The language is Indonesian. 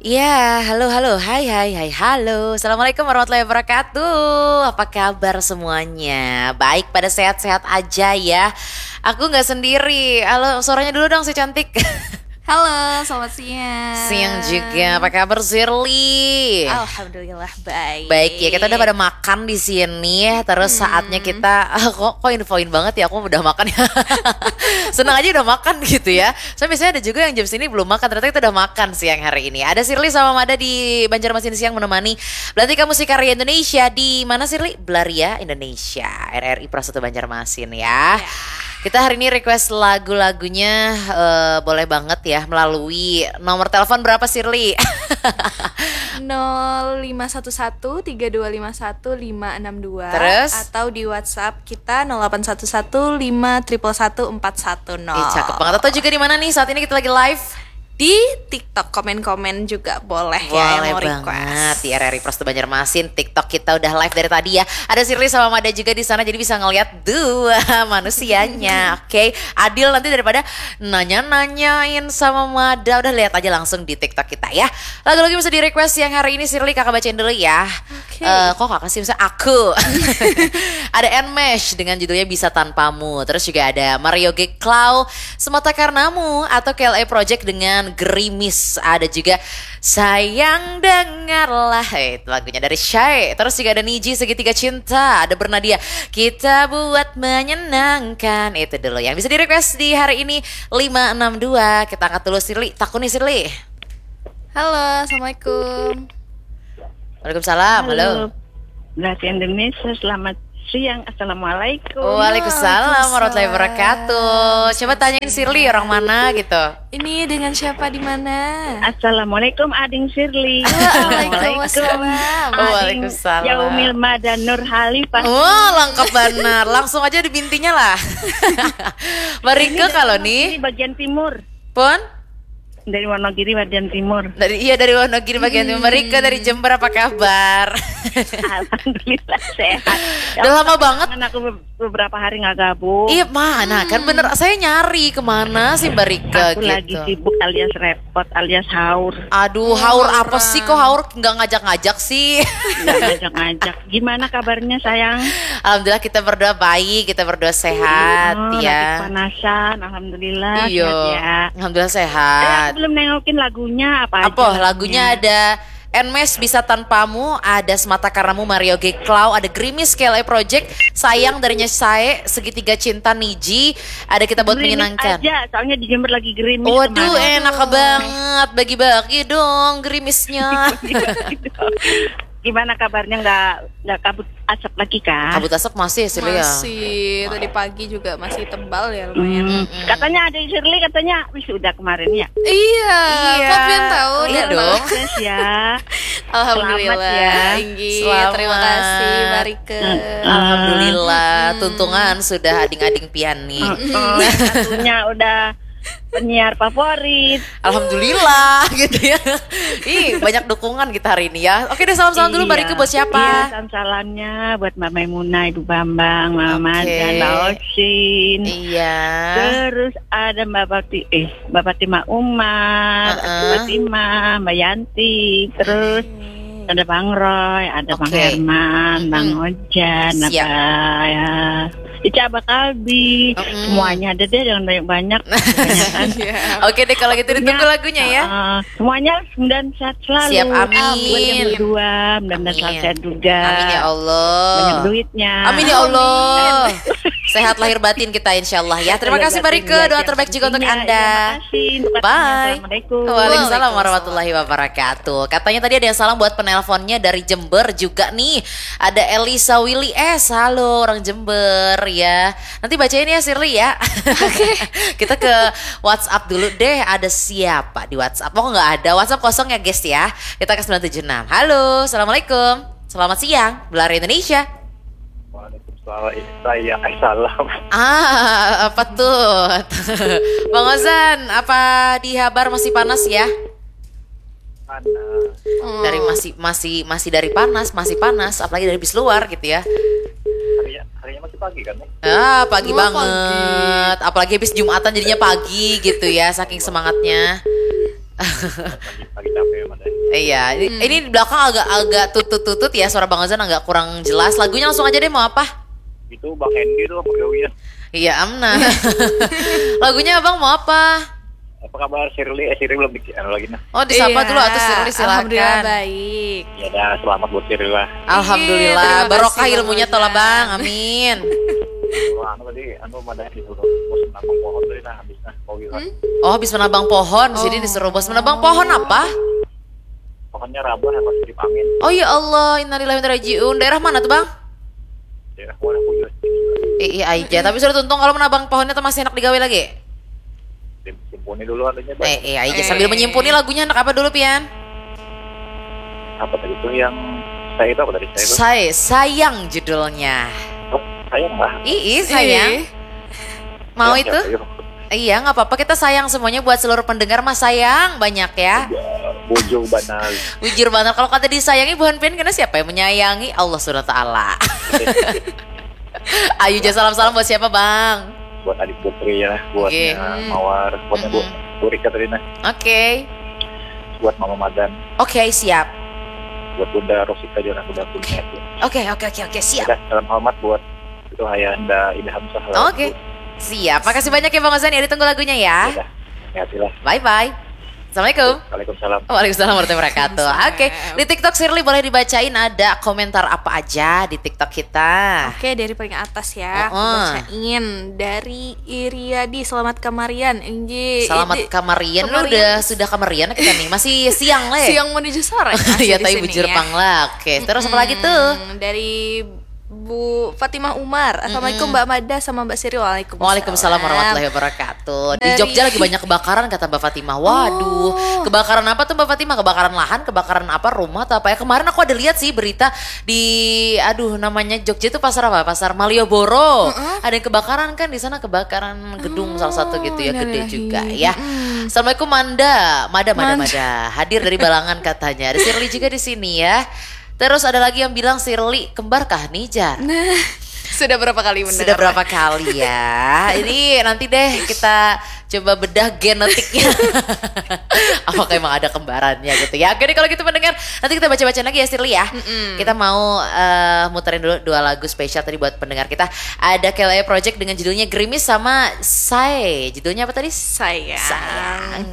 Iya, halo, halo, hai, hai, hai, halo. Assalamualaikum warahmatullahi wabarakatuh. Apa kabar semuanya? Baik, pada sehat-sehat aja ya. Aku nggak sendiri. Halo, suaranya dulu dong si cantik. Halo, selamat siang. Siang juga. Apa kabar Zirli? Alhamdulillah baik. Baik ya, kita udah pada makan di sini. Terus saatnya kita kok infoin banget ya, aku udah makan ya. Senang aja udah makan gitu ya. So biasanya ada juga yang jam sini belum makan, ternyata kita udah makan siang hari ini. Ada Sirli sama Mada di Banjarmasin siang menemani Belantika Musik Karya Indonesia di mana Sirli? Belaria Indonesia, RRI Prasatu Banjarmasin ya. Kita hari ini request lagu-lagunya boleh banget ya melalui nomor telepon berapa Sirli? 0511-3251-562. Terus? Atau di WhatsApp kita 0811-511-410. Cakep banget. Atau juga di mana nih saat ini kita lagi live? Di TikTok komen-komen juga boleh Boleh ya yang mau banget request. di RRI Prasatu Banjarmasin. TikTok kita udah live dari tadi ya. Ada Sirli sama Mada juga di sana, jadi bisa ngeliat dua manusianya. Oke, Adil nanti daripada nanya-nanyain sama Mada, udah lihat aja langsung di TikTok kita ya. Lagu-lagu bisa di request yang hari ini Sirli kakak bacain dulu ya. Oke. Kok kakak sih misalnya aku. Ada Nmesh dengan judulnya Bisa Tanpamu. Terus juga ada Mario G. Clow Semata Karenamu atau KLA Project dengan Gerimis. Ada juga Sayang Dengarlah, itu lagunya dari Shay. Terus juga ada Niji Segitiga Cinta. Ada Bernadia Kita Buat Menyenangkan. Itu dulu yang bisa di request di hari ini 562. Kita angkat dulu Sirli. Takut nih Sirli. Halo, assalamualaikum. Waalaikumsalam. Halo. Belantika Indonesia, selamat siang. Assalamualaikum. Waalaikumsalam warahmatullahi wabarakatuh. Coba tanyain Sirli orang mana gitu. Ini dengan siapa di mana? Assalamualaikum Ading Sirli. Waalaikumsalam. Waalaikumsalam. Yaumil Mada Nur Halifah. Wah, lengkap benar. Langsung aja di bintinya lah. Mbak Rike kalau Ini nih bagian timur. pun Dari Wonogiri bagian timur. dari Wonogiri bagian timur. Mbak Rike dari Jember, apa kabar? Alhamdulillah sehat. Udah lama banget. Kangen aku beberapa hari nggak gabung. Iya mana kan bener, saya nyari kemana sih Mbak Rike Aku gitu. lagi sibuk alias repot alias haur. Aduh, haur apa sih, kok haur nggak ngajak-ngajak sih? Nggak ngajak-ngajak. Gimana kabarnya sayang? Alhamdulillah kita berdoa baik, kita berdoa sehat Lagi ya. panasan. Alhamdulillah Iya, sehat ya. alhamdulillah Aku sehat. belum nengokin lagunya apa aja. Apa lagunya? Ada Nmesh Bisa Tanpamu, ada Semata Karenamu Mario G. Clow, ada Gerimis KLA Project, Sayang darinya Sae, Segitiga Cinta Niji, ada Kita Buat Gerimis Menyenangkan. aja, soalnya di Jember lagi gerimis. Waduh, kemarin. enak banget, bagi-bagi dong gerimisnya. Gimana kabarnya, nggak kabut asap lagi kah? Kabut asap masih sih ya. Masih, tadi pagi juga masih tebal ya lumayan. Katanya ada Shirley, katanya wisuda kemarin ya. Iya, kok Pian tahu? Iya Dan dong. Sukses ya. Alhamdulillah Selamat ya. Inggi, Selamat. terima kasih Marike. Alhamdulillah, tuntungan sudah ading-ading pian nih. Satunya udah penyiar favorit. Alhamdulillah gitu ya. Ih, banyak dukungan kita hari ini ya. Oke deh, salam-salam dulu Mbak Rike buat Iya, siapa? salam-salamnya buat Mbak Maimunah, Ibu Bambang, Mama Oke. dan Mbak Osin. Iya. Terus ada Mbak Fatima Umar, Mbak Fatima, Mbak Yanti, terus ada Bang Roy, ada Bang Oke. Herman, Bang Ojan, Siap. apa ya, Ica Bakalbi, semuanya ada deh, jangan banyak-banyak. Kebanyakan. Oke deh, kalau gitu ditunggu lagunya ya. Semuanya mudah sehat selalu. Siap, amin. Buat yang berdua, mudah-mudahan selalu sehat juga. Amin ya Allah. Banyak duitnya. Amin ya Allah. Sehat lahir batin kita insyaallah ya. Terima kasih Mbak Rike, doa terbaik juga untuk Anda. Terima kasih. Untuk Bye. Assalamualaikum. Waalaikumsalam warahmatullahi wabarakatuh. Katanya tadi ada yang salam buat penelponnya dari Jember juga nih. Ada Elisa Willy S. Halo orang Jember ya. Nanti bacain ya Sirli ya. Oke. Kita ke WhatsApp dulu deh. Ada siapa di WhatsApp? Oh nggak ada. WhatsApp kosong ya guys ya. Kita ke 976. Halo, assalamualaikum. Selamat siang, Belaria Indonesia. Salam. Apa tuh? Bang Ozan, apa di Habar masih panas ya? Panas. Dari masih dari panas, masih panas, apalagi dari bis luar gitu ya. Harinya masih pagi kan? Pagi banget. Apalagi habis Jumatan jadinya pagi gitu ya, saking semangatnya. Lagi capek sama deh. Iya, ini di belakang agak tutut-tutut ya, suara Bang Ozan agak kurang jelas. Lagunya langsung aja deh, mau apa? Itu Bang Hendy tuh pegawainya. Iya, Amna. Lagunya Abang mau apa? Apa kabar Shirley? Shirley belum bikin lagi nah. Oh, disapa Iya, dulu atuh Shirley, Alhamdulillah silakan. baik. Ya dah, selamat buat Shirley lah. Alhamdulillah, Iya, terima barokah kasih, ilmunya Bang tolah Ozan. Bang. Amin. Anu tadi, madanya disuruh bos menabang pohon tadi nah habis nah kowi lah. Oh, habis menabang pohon, sini disuruh bos menabang pohon apa? Pohonnya rabah pas di angin. Oh ya Allah, innalillahi wa inna ilaihi raji'un. Daerah mana tuh, Bang? Daerah Kuala Kuyus. Iya aja, tapi sudah tuntung kalau menabang pohonnya tuh masih enak digawe lagi. Simponi dulu anunya Bang. Iya aja sambil menyimpuni lagunya enak apa dulu, Pian? Apa tadi tuh yang saya itu apa tadi saya itu? Sayang judulnya. Oh, sayang lah. Sayang. Mau Ya, itu? ya, Iya, nggak apa-apa. Kita sayang semuanya buat seluruh pendengar mas sayang banyak ya. Bojo banal. Wujur banget. Kalau kata disayangi bukan Pian karena siapa yang menyayangi? Allah Subhanahu wa taala. Ayo jangan salam-salam buat siapa, Bang? Buat adik putri ya, buatnya Oke. Mawar, buatnya Bu Rika Trina, Oke. buat Mama Madan, Oke, siap. buat Bunda Rosita juga Bunda punya itu. Oke, siap. Udah, salam hormat buat itu Hayanda Ida Hamzah. Oke. Siap. Makasih banyak ya Bang Ozan ya. Ditunggu lagunya ya. Udah, hati-hatilah. Bye-bye. Assalamualaikum. Waalaikumsalam. Waalaikumsalam warahmatullahi wabarakatuh. Oke, di TikTok Shirley boleh dibacain ada komentar apa aja di TikTok kita. Oke, dari paling atas ya. Aku Heeh. bacain dari Iriadi, selamat kamarian. Selamat kamarian. Lu sudah kamarian kita nih. Masih siang lah ya. Siang menuju sore. Iya, masih di tapi sini bujur ya. panglah. Oke, terus apa lagi tuh? Dari Bu Fatimah Umar. Assalamualaikum Mbak Mada sama Mbak Siri. Waalaikumsalam. Waalaikumsalam warahmatullahi wabarakatuh. Di Dari- Jogja lagi banyak kebakaran kata Mbak Fatimah. Waduh, kebakaran apa tuh Mbak Fatimah? Kebakaran lahan, kebakaran apa? Rumah atau apa ya? Kemarin aku ada lihat sih berita di namanya Jogja itu pasar apa? Pasar Malioboro. Ada yang kebakaran kan di sana, kebakaran gedung salah satu gitu ya, gede juga ya. Assalamualaikum Mada. Mada. Hadir dari Balangan katanya. Ada Shirley juga di sini ya. Terus ada lagi yang bilang Shirley kembarkah Nijar? Nah, sudah berapa kali mendengar? Sudah berapa kali ya? Ini nanti deh kita coba bedah genetiknya. Apakah emang ada kembarannya gitu ya? Oke deh kalau gitu mendengar, nanti kita baca-baca lagi ya Shirley ya. Kita mau muterin dulu 2 lagu spesial tadi buat pendengar kita. Ada KLA Project dengan judulnya Gerimis sama Say. Judulnya apa tadi? Sayang.